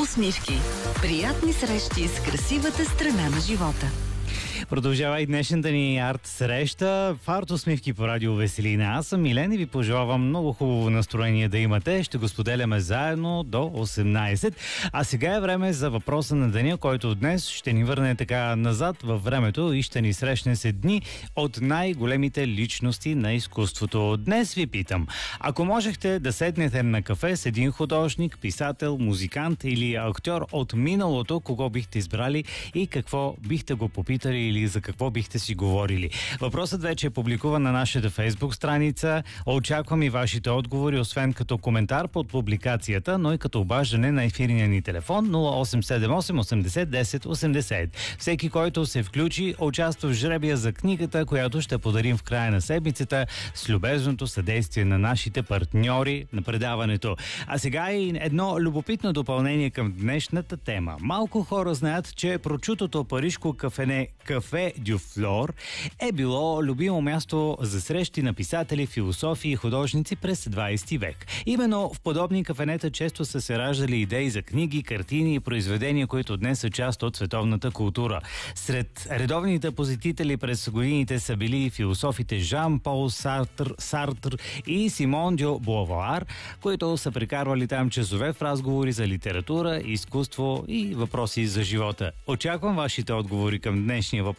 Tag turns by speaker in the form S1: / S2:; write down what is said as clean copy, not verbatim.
S1: Усмивки. Приятни срещи с красивата страна на живота.
S2: Продължава и днешната ни арт среща в Арт усмивки по радио Веселина. Аз съм Милен и ви пожелавам много хубаво настроение да имате. Ще го споделяме заедно до 18. А сега е време за въпроса на деня, който днес ще ни върне така назад във времето и ще ни срещне с едни от най-големите личности на изкуството. Днес ви питам, ако можехте да седнете на кафе с един художник, писател, музикант или актьор от миналото, кого бихте избрали и какво бихте го попитали или за какво бихте си говорили? Въпросът вече е публикуван на нашата Фейсбук страница. Очаквам и вашите отговори, освен като коментар под публикацията, но и като обаждане на ефирния ни телефон 0878 80 10 80. Всеки, който се включи, участва в жребия за книгата, която ще подарим в края на седмицата с любезното съдействие на нашите партньори на предаването. А сега и едно любопитно допълнение към днешната тема. Малко хора знаят, че прочутото парижко Кафе Дю Флор е било любимо място за срещи на писатели, философи и художници през 20 век. Именно в подобни кафенета често са се раждали идеи за книги, картини и произведения, които днес са част от световната култура. Сред редовните посетители през годините са били философите Жан-Пол Сартр и Симон Дьо Буавуар, които са прекарвали там часове в разговори за литература, изкуство и въпроси за живота. Очаквам вашите отговори към днешния въпрос